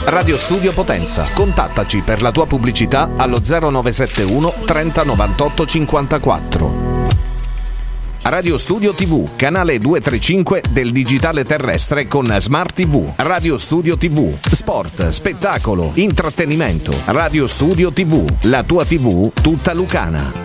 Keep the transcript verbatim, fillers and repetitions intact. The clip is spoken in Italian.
Radio Studio Potenza. Contattaci per la tua pubblicità allo zero nove sette uno trenta novantotto cinquantaquattro. Radio Studio tivù, canale duecentotrentacinque del digitale terrestre con Smart tivù. Radio Studio tivù, sport, spettacolo, intrattenimento. Radio Studio tivù, la tua tivù tutta lucana.